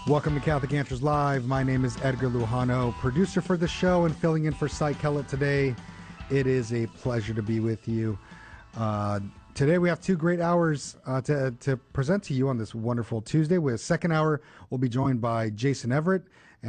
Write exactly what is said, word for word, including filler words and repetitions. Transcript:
Welcome to Catholic Answers Live. My name is Edgar Lujano, producer for the show and filling in for Cy Kellett today. It is a pleasure to be with you. Uh, today we have two great hours uh, to, to present to you on this wonderful Tuesday. With second hour, we'll be joined by Jason Everett.